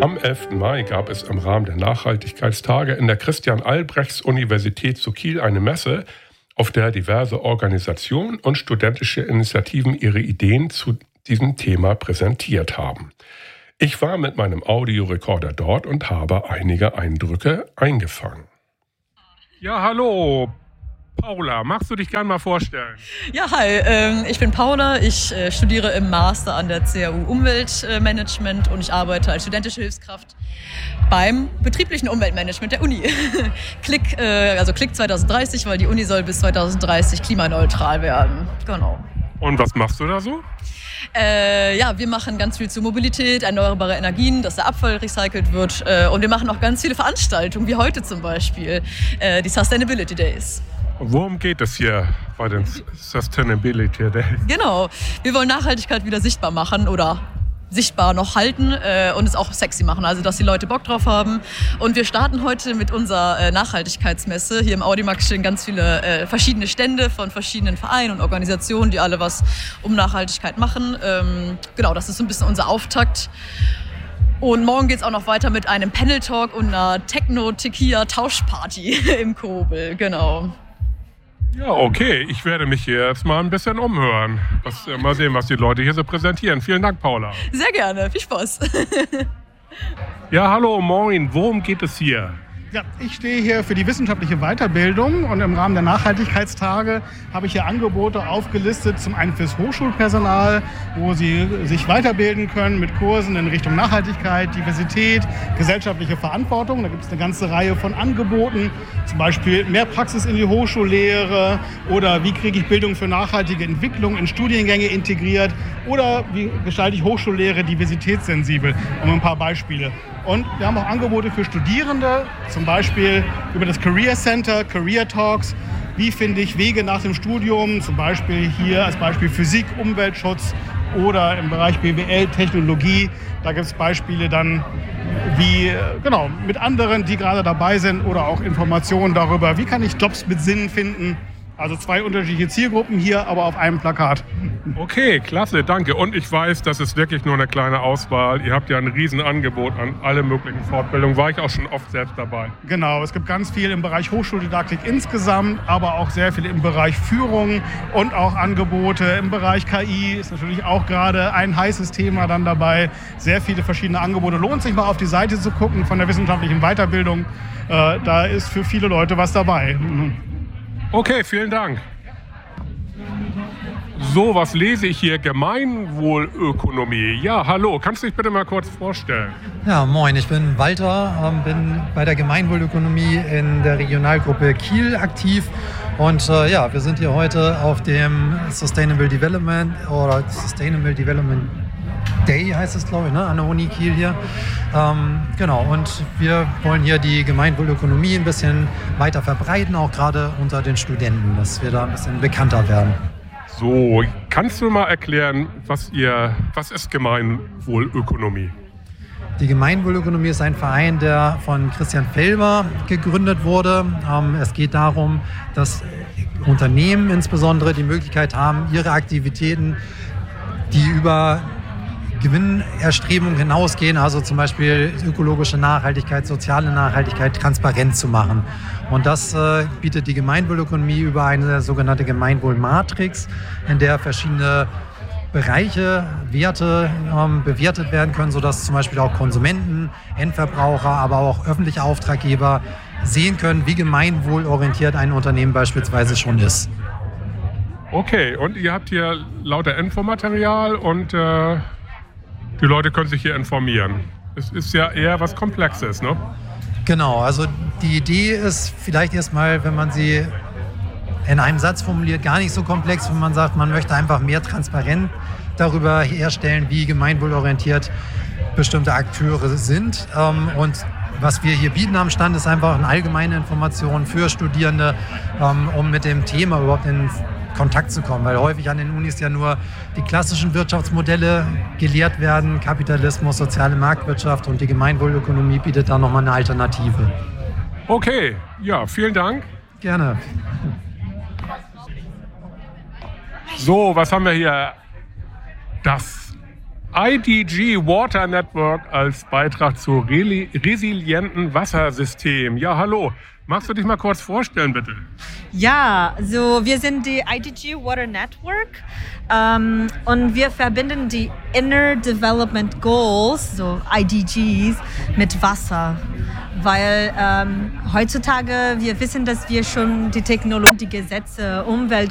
Am 11. Mai gab es im Rahmen der Nachhaltigkeitstage in der Christian-Albrechts-Universität zu Kiel eine Messe, auf der diverse Organisationen und studentische Initiativen ihre Ideen zu diesem Thema präsentiert haben. Ich war mit meinem Audiorekorder dort und habe einige Eindrücke eingefangen. Ja, hallo, Paula, magst du dich gerne mal vorstellen? Ja, hi, ich bin Paula, ich studiere im Master an der CAU Umweltmanagement und ich arbeite als studentische Hilfskraft beim betrieblichen Umweltmanagement der Uni. Klick 2030, weil die Uni soll bis 2030 klimaneutral werden. Genau. Und was machst du da so? Wir machen ganz viel zu Mobilität, erneuerbare Energien, dass der Abfall recycelt wird. Und wir machen auch ganz viele Veranstaltungen, wie heute zum Beispiel, die Sustainability Days. Worum geht es hier bei den Sustainability Days? Genau, wir wollen Nachhaltigkeit wieder sichtbar machen oder sichtbar noch halten und es auch sexy machen, also dass die Leute Bock drauf haben. Und wir starten heute mit unserer Nachhaltigkeitsmesse. Hier im Audimax stehen ganz viele verschiedene Stände von verschiedenen Vereinen und Organisationen, die alle was um Nachhaltigkeit machen. Genau, das ist so ein bisschen unser Auftakt. Und morgen geht es auch noch weiter mit einem Panel-Talk und einer Techno-Tequila-Tauschparty im Kobel, genau. Ja, okay. Ich werde mich hier jetzt mal ein bisschen umhören. Mal sehen, was die Leute hier so präsentieren. Vielen Dank, Paula. Sehr gerne. Viel Spaß. Ja, hallo, moin. Worum geht es hier? Ja, ich stehe hier für die wissenschaftliche Weiterbildung und im Rahmen der Nachhaltigkeitstage habe ich hier Angebote aufgelistet, zum einen fürs Hochschulpersonal, wo sie sich weiterbilden können mit Kursen in Richtung Nachhaltigkeit, Diversität, gesellschaftliche Verantwortung. Da gibt es eine ganze Reihe von Angeboten, zum Beispiel mehr Praxis in die Hochschullehre oder wie kriege ich Bildung für nachhaltige Entwicklung in Studiengänge integriert oder wie gestalte ich Hochschullehre diversitätssensibel, um ein paar Beispiele. Und wir haben auch Angebote für Studierende, zum Beispiel über das Career Center, Career Talks. Wie finde ich Wege nach dem Studium, zum Beispiel hier als Beispiel Physik, Umweltschutz oder im Bereich BWL, Technologie. Da gibt es Beispiele dann wie mit anderen, die gerade dabei sind oder auch Informationen darüber, wie kann ich Jobs mit Sinn finden. Also 2 unterschiedliche Zielgruppen hier, aber auf einem Plakat. Okay, klasse, danke. Und ich weiß, das ist wirklich nur eine kleine Auswahl. Ihr habt ja ein Riesenangebot an alle möglichen Fortbildungen. War ich auch schon oft selbst dabei. Genau, es gibt ganz viel im Bereich Hochschuldidaktik insgesamt, aber auch sehr viel im Bereich Führung und auch Angebote im Bereich KI. Ist natürlich auch gerade ein heißes Thema dann dabei. Sehr viele verschiedene Angebote. Lohnt sich mal auf die Seite zu gucken von der wissenschaftlichen Weiterbildung. Da ist für viele Leute was dabei. Okay, vielen Dank. So, was lese ich hier? Gemeinwohlökonomie. Ja, hallo, kannst du dich bitte mal kurz vorstellen? Ja, moin, ich bin Walter, bin bei der Gemeinwohlökonomie in der Regionalgruppe Kiel aktiv. Und wir sind hier heute auf dem Sustainable Development Day heißt es, glaube ich, ne? An der Uni Kiel hier. Und wir wollen hier die Gemeinwohlökonomie ein bisschen weiter verbreiten, auch gerade unter den Studenten, dass wir da ein bisschen bekannter werden. So, kannst du mal erklären, was ist Gemeinwohlökonomie? Die Gemeinwohlökonomie ist ein Verein, der von Christian Felber gegründet wurde. Es geht darum, dass Unternehmen insbesondere die Möglichkeit haben, ihre Aktivitäten, die über Gewinnerstrebung hinausgehen, also zum Beispiel ökologische Nachhaltigkeit, soziale Nachhaltigkeit, transparent zu machen. Und das bietet die Gemeinwohlökonomie über eine sogenannte Gemeinwohlmatrix, in der verschiedene Bereiche, Werte bewertet werden können, sodass zum Beispiel auch Konsumenten, Endverbraucher, aber auch öffentliche Auftraggeber sehen können, wie gemeinwohlorientiert ein Unternehmen beispielsweise schon ist. Okay, und ihr habt hier lauter Infomaterial und die Leute können sich hier informieren. Es ist ja eher was Komplexes, ne? Genau, also die Idee ist vielleicht erstmal, wenn man sie in einem Satz formuliert, gar nicht so komplex, wenn man sagt, man möchte einfach mehr Transparenz darüber herstellen, wie gemeinwohlorientiert bestimmte Akteure sind. Und was wir hier bieten am Stand, ist einfach eine allgemeine Information für Studierende, um mit dem Thema überhaupt in Kontakt zu kommen, weil häufig an den Unis ja nur die klassischen Wirtschaftsmodelle gelehrt werden, Kapitalismus, soziale Marktwirtschaft, und die Gemeinwohlökonomie bietet da nochmal eine Alternative. Okay, ja, vielen Dank. Gerne. So, was haben wir hier? Das IDG Water Network als Beitrag zu resilienten Wassersystemen. Ja, hallo. Magst du dich mal kurz vorstellen, bitte? Ja, so wir sind die IDG Water Network und wir verbinden die Inner Development Goals, so IDGs, mit Wasser. Weil heutzutage wir wissen, dass wir schon die Technologie, die Gesetze,